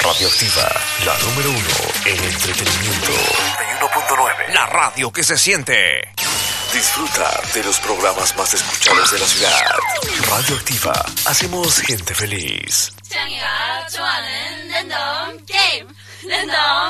Radioactiva, la número 1 en entretenimiento. 91.9. La radio que se siente. Disfruta de los programas más escuchados de la ciudad. Radioactiva, hacemos gente feliz.